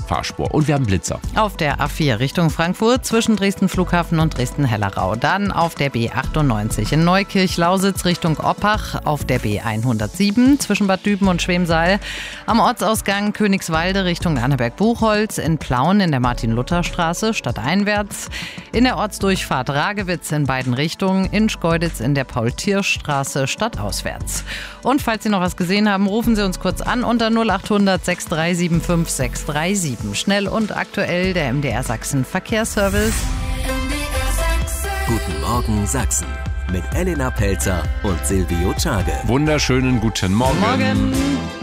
Fahrspur. Und wir haben Blitzer. Auf der A4 Richtung Frankfurt zwischen Dresden Flughafen und Dresden-Hellerau. Dann auf der B98 in Neukirch-Lausitz Richtung Oppach. Auf der B107 zwischen Bad Düben und Schwemsal. Am Ortsausgang Königswalde Richtung Annaberg-Buchholz. In Plauen in der Martin-Luther-Straße stadteinwärts. In der Ortsdurchfahrt Ragewitz in beiden Richtungen. In Schkeuditz in der Paul-Tiersch-Straße stadtauswärts. Und falls Sie noch was gesehen haben, rufen Sie uns kurz an unter 0800 6375 637. Schnell und aktuell der MDR Sachsen Verkehrsservice. Guten Morgen Sachsen mit Elena Pelzer und Silvio Czage. Wunderschönen guten Morgen. Morgen.